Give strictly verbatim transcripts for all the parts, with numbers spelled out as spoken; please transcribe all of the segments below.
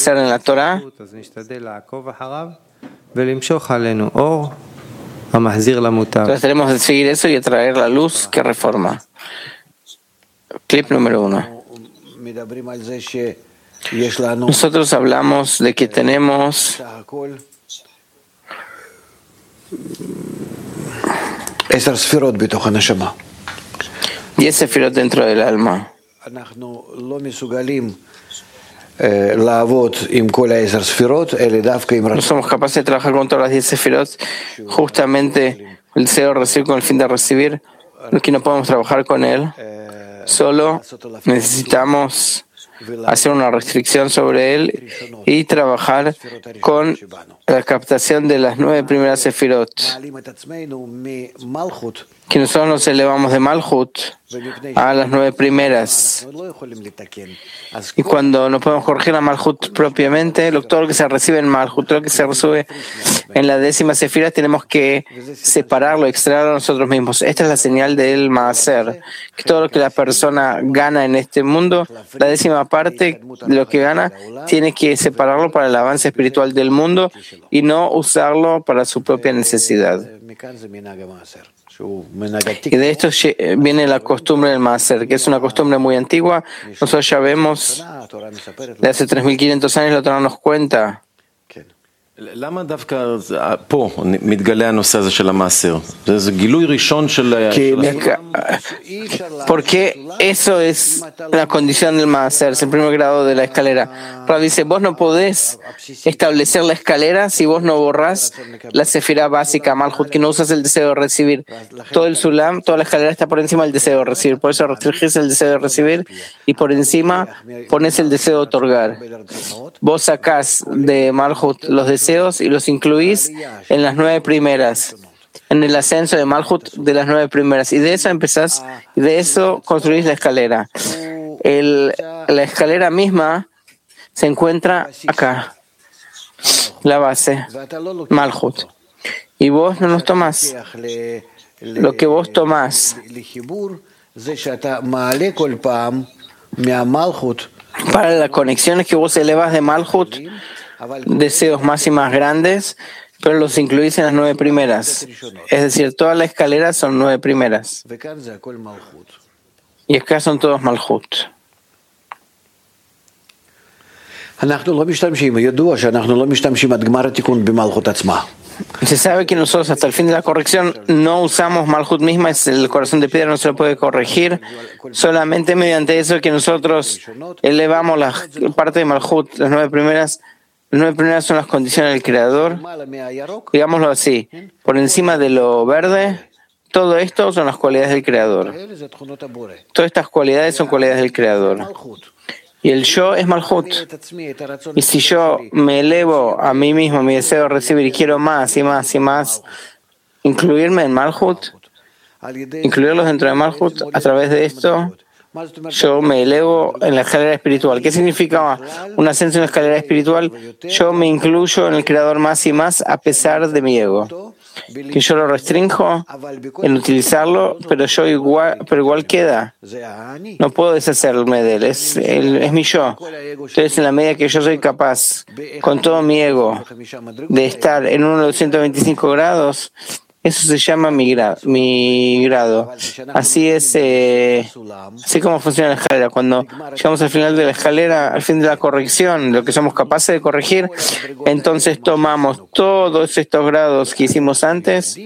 Maaser en la Torah. Trataremos de seguir eso y de traer la luz que reforma. Clip número uno. Nosotros hablamos de que tenemos diez sefirot dentro del alma. No somos capaces de trabajar con todas las diez sefirot, justamente el deseo de recibir con el fin de recibir, que no podemos trabajar con él. Solo necesitamos hacer una restricción sobre él y trabajar con la captación de las nueve primeras sefirot. Que nosotros nos elevamos de Malhut a las nueve primeras. Y cuando no podemos corregir a Malhut propiamente, todo lo que se recibe en Malhut, todo lo que se recibe en la décima sefira, tenemos que separarlo, extraerlo nosotros mismos. Esta es la señal del Maaser, que todo lo que la persona gana en este mundo, la décima parte de lo que gana, tiene que separarlo para el avance espiritual del mundo y no usarlo para su propia necesidad. Y de esto viene la costumbre del Maaser, que es una costumbre muy antigua. Nosotros ya vemos, de hace tres mil quinientos años, la Torah nos cuenta. Porque eso es la condición del Maaser, es el primer grado de la escalera. Rav dice, vos no podés establecer la escalera si vos no borrás la sefirá básica, Malhut, que no usas el deseo de recibir. Todo el Sulam, toda la escalera está por encima del deseo de recibir. Por eso restringís el deseo de recibir y por encima pones el deseo de otorgar. Vos sacás de Malhut los deseos y los incluís en las nueve primeras, en el ascenso de Malhut de las nueve primeras, y de eso empezás, y de eso construís la escalera. El, la escalera misma se encuentra acá, la base, Malhut, y vos no nos tomás. Lo que vos tomás para la conexión es que vos elevas de Malhut deseos más y más grandes, pero los incluís en las nueve primeras. Es decir, toda la escalera son nueve primeras. Y acá son todos Malhut. Se sabe que nosotros hasta el fin de la corrección no usamos Malhut misma, es el corazón de piedra, no se lo puede corregir. Solamente mediante eso que nosotros elevamos la parte de Malhut, las nueve primeras. Las nueve primeras son las condiciones del Creador, digámoslo así, por encima de lo verde, todo esto son las cualidades del Creador. Todas estas cualidades son cualidades del Creador. Y el yo es Malhut. Y si yo me elevo a mí mismo, mi deseo de recibir, y quiero más y más y más, incluirme en Malhut, incluirlos dentro de Malhut, a través de esto, yo me elevo en la escalera espiritual. ¿Qué significa un ascenso en la escalera espiritual? Yo me incluyo en el Creador más y más a pesar de mi ego. Que yo lo restrinjo en utilizarlo, pero yo igual, pero igual queda. No puedo deshacerme de él. Es, él, es mi yo. Entonces, en la medida que yo soy capaz, con todo mi ego, de estar en uno de los ciento veinticinco grados, eso se llama mi, gra mi grado. Así es, eh, así como funciona la escalera. Cuando llegamos al final de la escalera, al fin de la corrección, lo que somos capaces de corregir, entonces tomamos todos estos grados que hicimos antes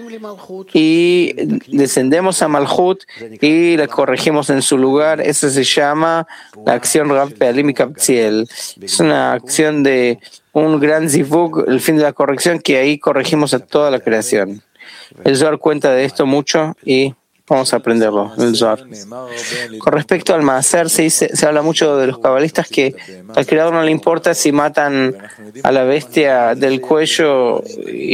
y descendemos a Malhut y la corregimos en su lugar. Eso se llama la acción Rav Pealim y Kapziel. Es una acción de un gran zivug, el fin de la corrección, que ahí corregimos a toda la creación. El Zohar cuenta de esto mucho y vamos a aprenderlo, el Zohar. Con respecto al Maaser, se, dice, se habla mucho de los cabalistas que al Creador no le importa si matan a la bestia del cuello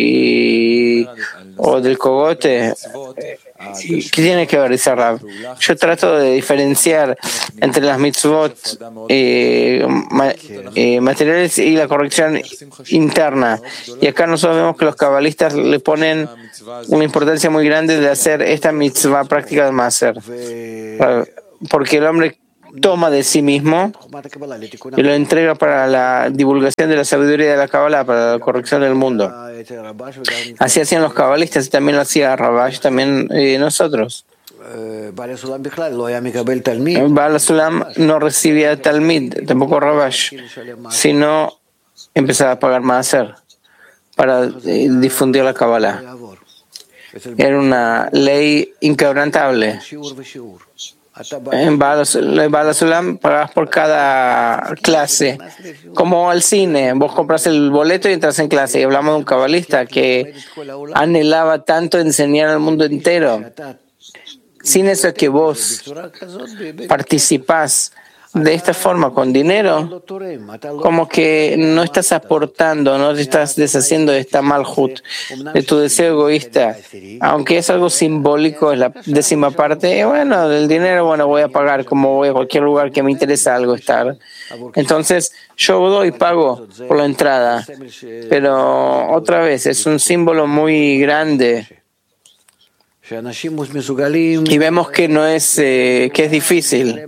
y, o del cogote. ¿Qué tiene que ver ese Rab? Yo trato de diferenciar entre las mitzvot eh, ma, eh, materiales y la corrección interna. Y acá nosotros vemos que los cabalistas le ponen una importancia muy grande de hacer esta mitzvah práctica del Maaser. Porque el hombre toma de sí mismo y lo entrega para la divulgación de la sabiduría de la Kabbalah, para la corrección del mundo. Así hacían los cabalistas y también lo hacía Rabash, también eh, nosotros. Baal Sulam no recibía Talmid, tampoco Rabash, sino empezaba a pagar Maaser para eh, difundir la Kabbalah. Era una ley inquebrantable. En Baal Sulam pagabas por cada clase, como al cine. Vos compras el boleto y entras en clase. Y hablamos de un cabalista que anhelaba tanto enseñar al mundo entero. Sin eso que vos participás de esta forma con dinero, como que no estás aportando, no te estás deshaciendo de esta malhut, de tu deseo egoísta. Aunque es algo simbólico, es la décima parte, bueno, del dinero, bueno, voy a pagar como voy a cualquier lugar que me interesa algo estar. Entonces, yo doy, pago por la entrada. Pero otra vez, es un símbolo muy grande. Y vemos que no es eh, que es difícil.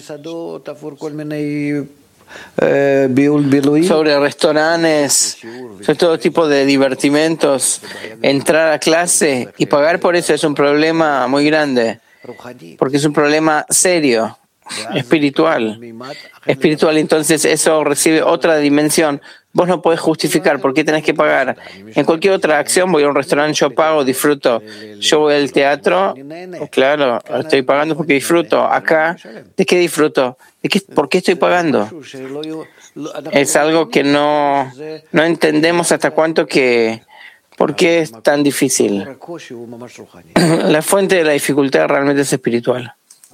Sobre restaurantes, sobre todo tipo de divertimentos, entrar a clase y pagar por eso es un problema muy grande, porque es un problema serio, espiritual. Espiritual, entonces eso recibe otra dimensión. Vos no podés justificar por qué tenés que pagar. En cualquier otra acción, voy a un restaurante, yo pago, disfruto. Yo voy al teatro, claro, estoy pagando porque disfruto. Acá, ¿de qué disfruto? ¿De qué, ¿Por qué estoy pagando? Es algo que no, no entendemos hasta cuánto que... ¿Por qué es tan difícil? La fuente de la dificultad realmente es espiritual.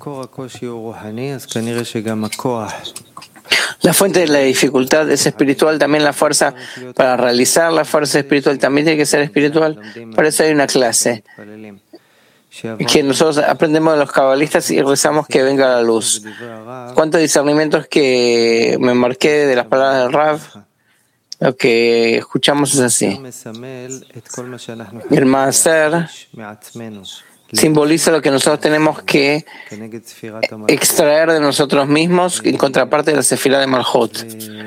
La fuente de la dificultad es espiritual, también la fuerza para realizar la fuerza espiritual también tiene que ser espiritual. Por eso hay una clase que nosotros aprendemos de los cabalistas y rezamos que venga la luz. ¿Cuántos discernimientos que me marqué de las palabras del Rav? Lo que escuchamos es así. El Maaser simboliza lo que nosotros tenemos que extraer de nosotros mismos en contraparte de la Sefirá de Malhut.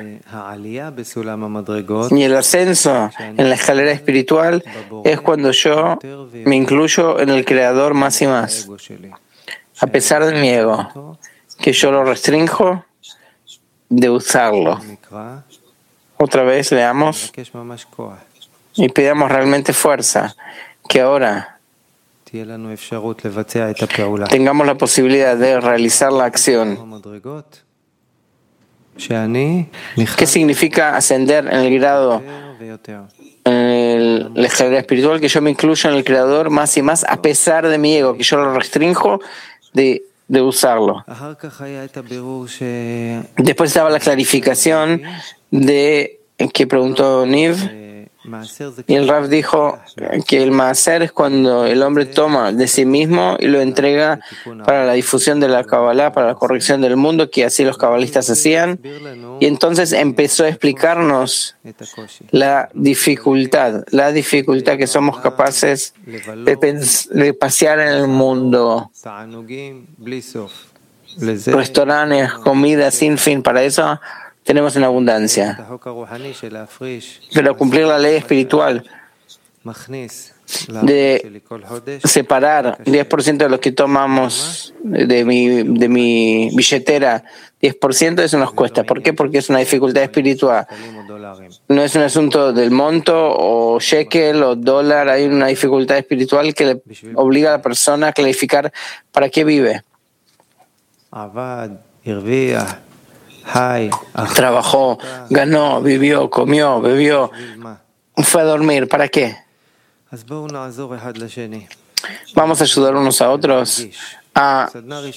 Y el ascenso en la escalera espiritual es cuando yo me incluyo en el Creador más y más, a pesar de mi ego, que yo lo restrinjo de usarlo. Otra vez leamos y pidamos realmente fuerza, que ahora tengamos la posibilidad de realizar la acción. ¿Qué significa ascender en el grado, en el, la escalera espiritual? Que yo me incluyo en el Creador más y más a pesar de mi ego, que yo lo restrinjo de, de usarlo. Después estaba la clarificación de que preguntó Niv. Y el Rav dijo que el Maaser es cuando el hombre toma de sí mismo y lo entrega para la difusión de la Kabbalah, para la corrección del mundo, que así los cabalistas hacían. Y entonces empezó a explicarnos la dificultad, la dificultad que somos capaces de, pens- de pasear en el mundo. Restaurantes, comida sin fin, para eso tenemos en abundancia. Pero cumplir la ley espiritual de separar diez por ciento de lo que tomamos de mi, de mi billetera, diez por ciento, eso nos cuesta. ¿Por qué? Porque es una dificultad espiritual. No es un asunto del monto o shekel o dólar, hay una dificultad espiritual que le obliga a la persona a clarificar para qué vive. Trabajó, ganó, vivió, comió, bebió, fue a dormir. ¿Para qué? Vamos a ayudar unos a otros a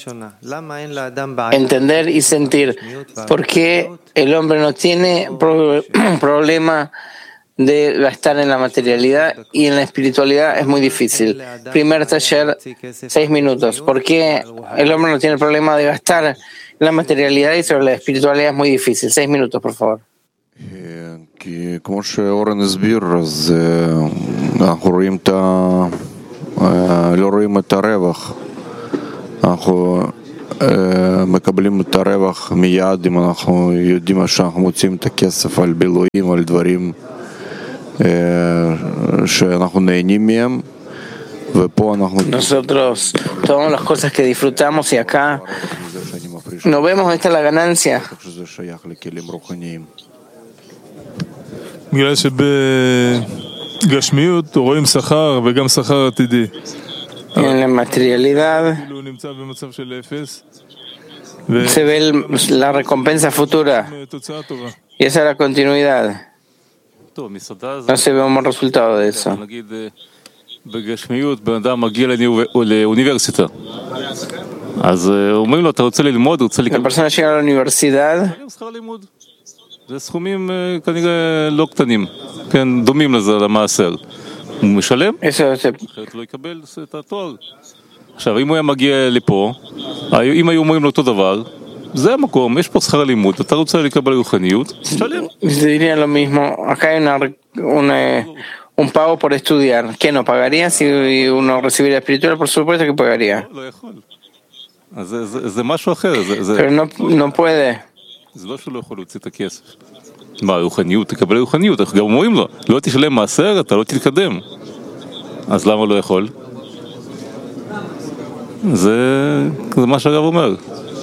entender y sentir por qué el hombre no tiene pro- problema de gastar en la materialidad y en la espiritualidad es muy difícil. Primer taller, seis minutos. ¿Por qué el hombre no tiene problema de gastar la materialidad y sobre la espiritualidad es muy difícil? Seis minutos, por favor. כי כמו שאורן הסביר, אז אנחנו רואים את ה... לא רואים את הרווח. אנחנו מקבלים את הרווח מיד אם אנחנו יודעים שאנחנו מוצאים את הכסף על בילויים, על דברים שאנחנו נהנים מהם. Nosotros tomamos las cosas que disfrutamos y acá no vemos esta la ganancia. בגלל שבגשמיות רואים שכר וגם שכר עתידי. En la materialidad הוא נמצא במצב של אפס. se ve el, la recompensa futura תוצאה טובה. y esa es la continuidad. No se ve un buen resultado de eso. בגשמיות בן אדם מגיע לאוניברסיטה, אז אומרים לו אתה רוצה ללמוד, רוצה La לקבל persona llega a la universidad, שכר לימוד. זה סכומים כנראה לא קטנים, כן, דומים לזה, למעשר. הוא משלם, eso se, אחרת לא יקבל את התואר. עכשיו, אם הוא היה מגיע לפה, אם היו אומרים לו אותו דבר, זה המקום, יש פה שכר לימוד, אתה רוצה לקבל רוחניות, משלם. se diría lo mismo. Acá hay una, una, un pago por estudiar. ¿Qué no pagaría si uno recibiera espiritual? Por supuesto que pagaría. לא יכול. אז זה- זה- זה משהו אחר, זה- זה- Pero no, no puede. זה לא שהוא לא יכול להוציא את הכסף. מה, רוחניות, תקבל רוחניות, אנחנו גם אומרים לו, לא תשלם מעשר, אתה לא תתקדם. אז למה לא יכול? זה, זה מה שהרב אומר.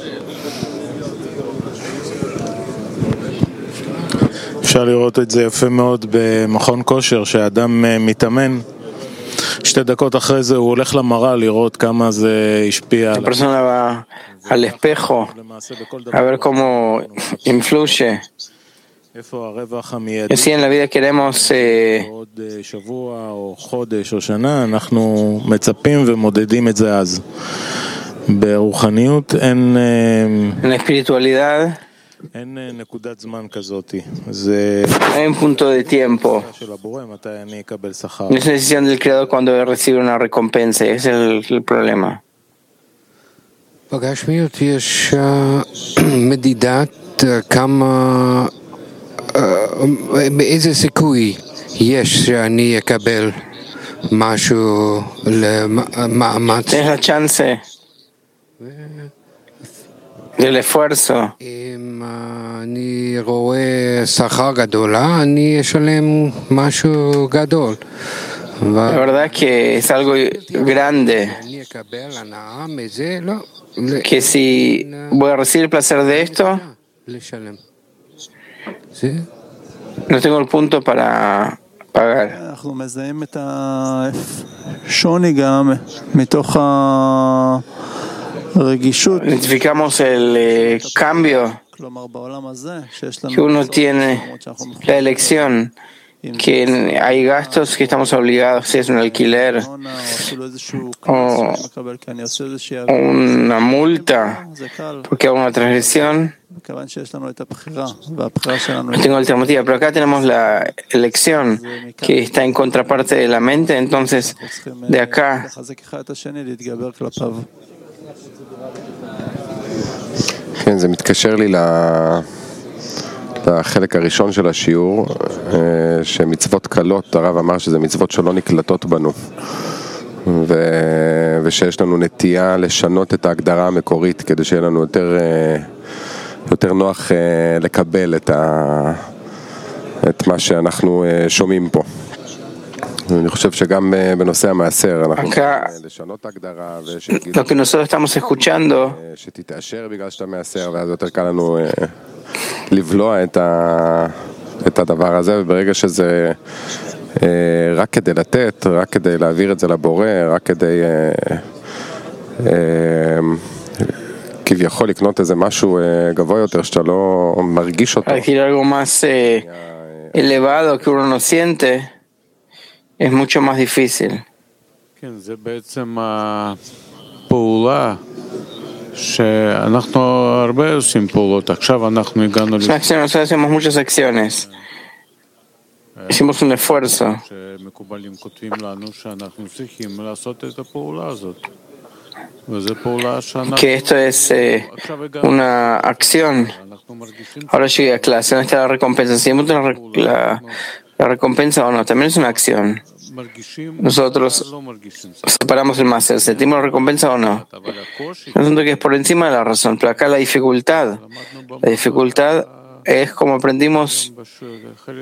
אפשר לראות את זה יפה מאוד במכון כושר, שהאדם מתאמן, שתי דקות אחרי זה הוא הולך למראה לראות כמה זה השפיע La עליו. persona va al espejo למעשה בכל a ver דבר, cómo influye. איפה הרווח Y המיידי, si en la vida queremos eh, עוד אה, שבוע או חודש או שנה, אנחנו מצפים ומודדים את זה אז. ברוחניות אין, אה, en la espiritualidad, אין אה, נקודת זמן כזאת. זה hay un punto de tiempo. של הבורא, מתי אני אקבל שכר. No es decisión del creador cuando recibe una recompensa. Ese es el, el problema. בגשמיות יש אה, מדידת אה, כמה, אה, באיזה סיכוי יש שאני אקבל משהו למאמץ. Tienes la chance del esfuerzo. אם אה, אני רואה שכר גדולה, אני אשלם משהו גדול. La verdad es que es algo grande. אני אקבל הנאה מזה, לא. Que si voy a recibir el placer de esto, לשלם. זה? no tengo el punto para pagar. אנחנו מזהים את השוני גם מתוך הרגישות, Identificamos el eh, cambio כלומר בעולם הזה שיש לנו que uno tiene, שאנחנו la elección, que hay gastos que estamos obligados, si es un alquiler ארנונה, או אפילו איזשהו או קנס שמקבל, כי אני עושה איזושהי o עבירה, una multa זה קל, porque hago una transgresión. מכיוון שיש לנו את הבחירה, והבחירה שלנו No tengo alternativa, pero acá tenemos la elección que está en contraparte de la mente, entonces צריכים de acá לחזק אחד את השני, להתגבר כלפיו. כן, זה מתקשר לי לחלק הראשון של השיעור, שמצוות קלות, הרב אמר שזה מצוות שלא נקלטות בנו, ו... ושיש לנו נטייה לשנות את ההגדרה המקורית כדי שיהיה לנו יותר, יותר נוח לקבל את, ה... את מה שאנחנו שומעים פה. אני חושב שגם בנושא המעשר אנחנו לשנות הגדרה lo que nosotros estamos escuchando שתתאשר בגלל שאתה מעשר, ואז יותר קל לנו לבלוע את, ה... את הדבר הזה, וברגע שזה רק כדי לתת, רק כדי להעביר את זה לבורא, רק כדי כביכול לקנות איזה משהו גבוה יותר שאתה לא מרגיש אותו, adquirir algo más eh, elevado que uno no siente es mucho más difícil. כן, זה בעצם הפעולה שאנחנו הרבה עושים פעולות. עכשיו אנחנו הגענו Es una acción, nosotros hacemos muchas acciones, hicimos un esfuerzo, שמקובלים כותבים לנו שאנחנו צריכים לעשות את הפעולה הזאת. וזו פעולה שאנחנו... que esto es eh, עכשיו הגענו, una acción. אנחנו מרגישים Ahora llegué a clase, ¿dónde está la recompensa? Si hemos la, la, la recompensa o no, también es una acción. nosotros separamos el máster, ¿sentimos recompensa o no? Es un asunto que es por encima de la razón, pero acá la dificultad, la dificultad es como aprendimos